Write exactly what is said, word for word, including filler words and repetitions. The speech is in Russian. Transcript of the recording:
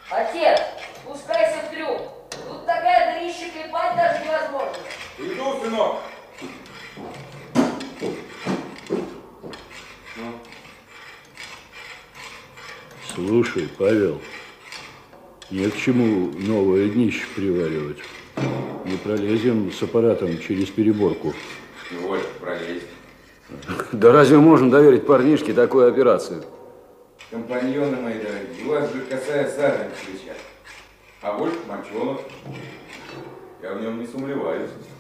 Отец, спускайся в трюм. Тут такая дырища, клепать даже невозможно. Иду, сынок. Слушай, Павел, не к чему новое днище приваривать. Не пролезем с аппаратом через переборку. Вот, пролезть. Да разве можно доверить парнишке такую операцию? Компаньоны мои дорогие, у вас же косая сажень в плечах. А Вольф Мочонов. Я в нем не сомневаюсь.